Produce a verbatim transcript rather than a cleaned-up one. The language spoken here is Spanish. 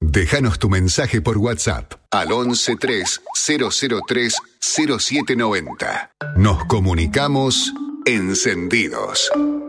Déjanos tu mensaje por WhatsApp al once tres cero cero tres cero siete noventa. Nos comunicamos encendidos.